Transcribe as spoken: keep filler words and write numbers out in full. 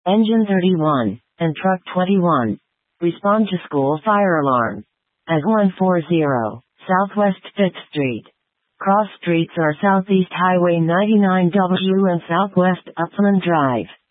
Engine thirty-one, and Truck twenty-one. Respond to school fire alarm. At one forty, Southwest fifth Street. Cross streets are Southeast Highway ninety-nine W and Southwest Upland Drive.